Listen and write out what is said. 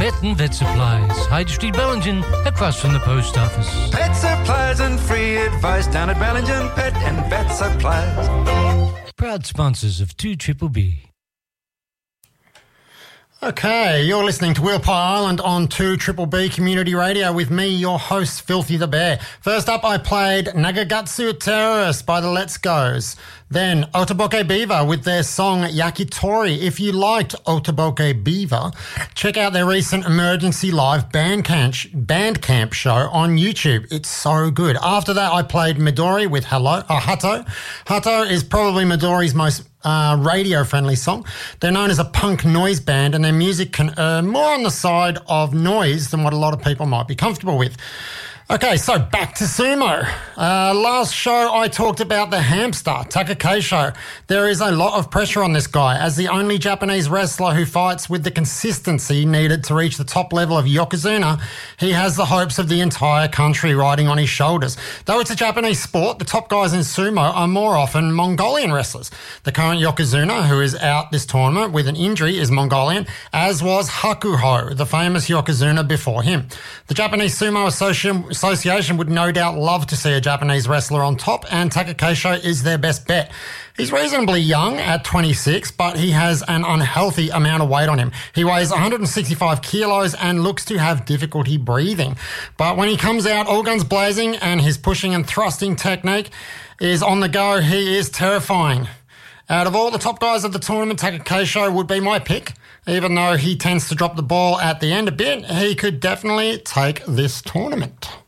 Pet and Vet Supplies, Hyde Street, Bellingen, across from the post office. Pet supplies and free advice down at Bellingen Pet and Vet Supplies. Proud sponsors of 2BBB. Okay, you're listening to Wheelpie Island on 2BBB Community Radio with me, your host, Filthy the Bear. First up, I played Nagagatsu Terrorist by the Let's Goes. Then Otoboke Beaver with their song Yakitori. If you liked Otoboke Beaver, check out their recent Emergency Live Bandcamp show on YouTube. It's so good. After that, I played Midori with Hato. Hato is probably Midori's most radio-friendly song. They're known as a punk noise band, and their music can err more on the side of noise than what a lot of people might be comfortable with. Okay, so back to sumo. Last show I talked about the hamster, Taka Keisho. There is a lot of pressure on this guy. As the only Japanese wrestler who fights with the consistency needed to reach the top level of Yokozuna, he has the hopes of the entire country riding on his shoulders. Though it's a Japanese sport, the top guys in sumo are more often Mongolian wrestlers. The current Yokozuna, who is out this tournament with an injury, is Mongolian, as was Hakuho, the famous Yokozuna before him. The Japanese Sumo Association would no doubt love to see a Japanese wrestler on top, and Taka Keisho is their best bet. He's reasonably young at 26, but he has an unhealthy amount of weight on him. He weighs 165 kilos and looks to have difficulty breathing. But when he comes out all guns blazing and his pushing and thrusting technique is on the go, he is terrifying. Out of all the top guys of the tournament, Taka Keisho would be my pick. Even though he tends to drop the ball at the end a bit, he could definitely take this tournament.